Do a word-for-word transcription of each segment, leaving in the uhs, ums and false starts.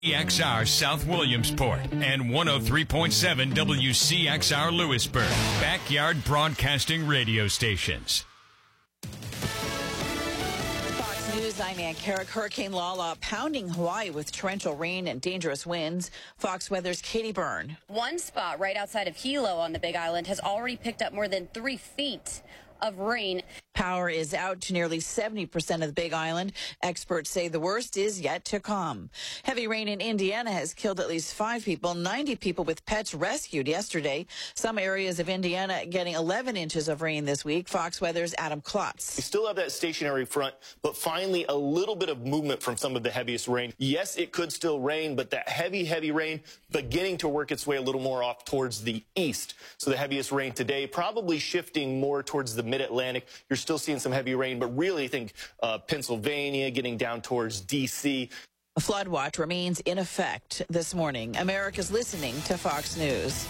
C X R South Williamsport and one oh three point seven W C X R Lewisburg, backyard broadcasting radio stations. Fox News, I'm Ann Carrick. Hurricane Lala pounding Hawaii with torrential rain and dangerous winds. Fox Weather's Katie Byrne. One spot right outside of Hilo on the Big Island has already picked up more than three feet of rain. Power is out to nearly seventy percent of the Big Island. Experts say the worst is yet to come. Heavy rain in Indiana has killed at least five people, ninety people with pets rescued yesterday. Some areas of Indiana getting eleven inches of rain this week. Fox Weather's Adam Klotz. We still have that stationary front, but finally a little bit of movement from some of the heaviest rain. Yes, it could still rain, but that heavy, heavy rain beginning to work its way a little more off towards the east. So the heaviest rain today probably shifting more towards the mid-Atlantic. You're still seeing some heavy rain, but really I think uh, Pennsylvania getting down towards D C. A flood watch remains in effect this morning. America's listening to Fox News.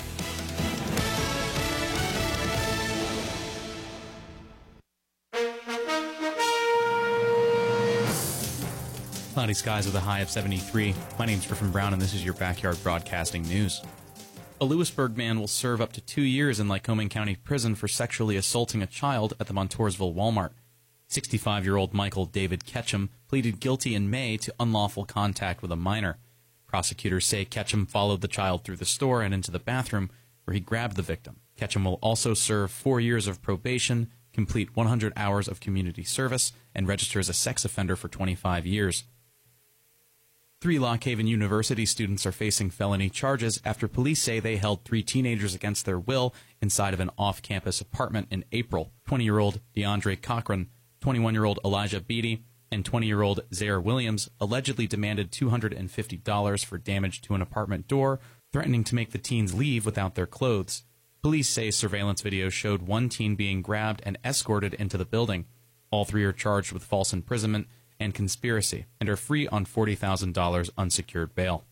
Cloudy skies with a high of seventy-three. My name's Griffin Brown, and this is your Backyard Broadcasting News. A Lewisburg man will serve up to two years in Lycoming County Prison for sexually assaulting a child at the Montoursville Walmart. sixty-five-year-old Michael David Ketchum pleaded guilty in May to unlawful contact with a minor. Prosecutors say Ketchum followed the child through the store and into the bathroom, where he grabbed the victim. Ketchum will also serve four years of probation, complete one hundred hours of community service, and register as a sex offender for twenty-five years. Three Lock Haven University students are facing felony charges after police say they held three teenagers against their will inside of an off-campus apartment in April. twenty-year-old DeAndre Cochran, twenty-one-year-old Elijah Beatty, and twenty-year-old Zaire Williams allegedly demanded two hundred fifty dollars for damage to an apartment door, threatening to make the teens leave without their clothes. Police say surveillance video showed one teen being grabbed and escorted into the building. All three are charged with false imprisonment and conspiracy, and are free on forty thousand dollars unsecured bail.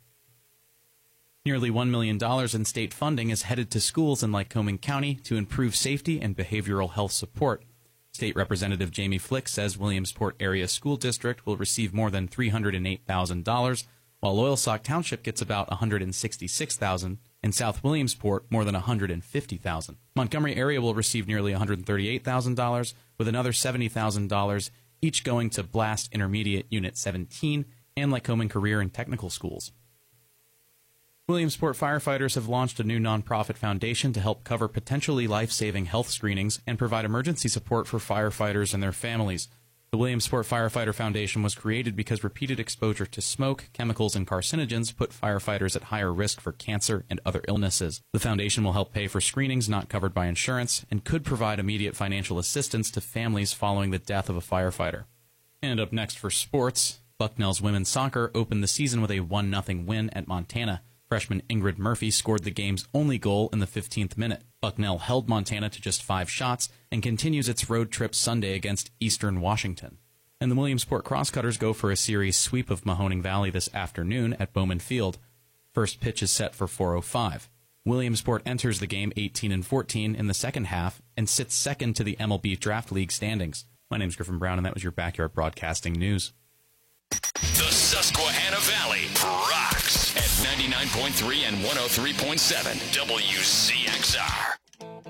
Nearly one million dollars in state funding is headed to schools in Lycoming County to improve safety and behavioral health support. State Representative Jamie Flick says Williamsport Area School District will receive more than three hundred eight thousand dollars, while Loyalsock Township gets about one hundred sixty-six thousand dollars, and South Williamsport more than one hundred fifty thousand dollars. Montgomery area will receive nearly one hundred thirty-eight thousand dollars, with another seventy thousand dollars each going to Blast Intermediate Unit seventeen and Lycoming Career and Technical Schools. Williamsport firefighters have launched a new nonprofit foundation to help cover potentially life-saving health screenings and provide emergency support for firefighters and their families. The Williamsport Firefighter Foundation was created because repeated exposure to smoke, chemicals, and carcinogens put firefighters at higher risk for cancer and other illnesses. The foundation will help pay for screenings not covered by insurance and could provide immediate financial assistance to families following the death of a firefighter. And up next for sports, Bucknell's women's soccer opened the season with a one nothing win at Montana. Freshman Ingrid Murphy scored the game's only goal in the fifteenth minute. Bucknell held Montana to just five shots and continues its road trip Sunday against Eastern Washington. And the Williamsport Crosscutters go for a series sweep of Mahoning Valley this afternoon at Bowman Field. First pitch is set for four oh five. Williamsport enters the game eighteen and fourteen in the second half and sits second to the M L B Draft League standings. My name's Griffin Brown, and that was your Backyard Broadcasting News. The Susquehanna Valley rocks at ninety-nine point three and one oh three point seven W C X R.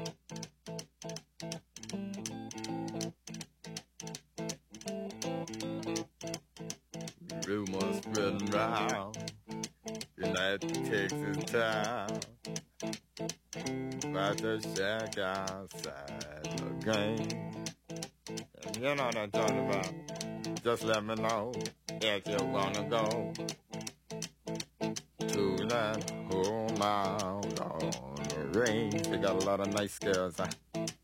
Rumors spreading round United Texas town about the shack outside the game. And you know what I'm talking about. Just let me know if you wanna go to that home out on the range. They got a lot of nice girls. Huh?